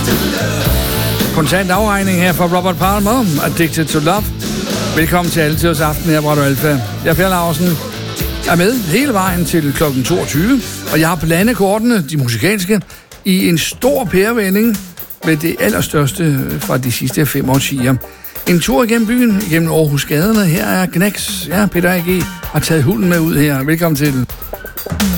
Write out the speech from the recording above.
Kontant afregning her fra Robert Palmer, Addicted to Love. Velkommen til Altiders Aften her på Radio Alfa. Jeg, Per Larsen, er med hele vejen til kl. 22, og jeg har blandet kortene, de musikalske, i en stor pærevending med det allerstørste fra de sidste 5 årtier. En tur igennem byen, igennem Aarhus gaderne. Her er Gnex. Ja, Peter A.G. har taget hunden med ud her. Velkommen til.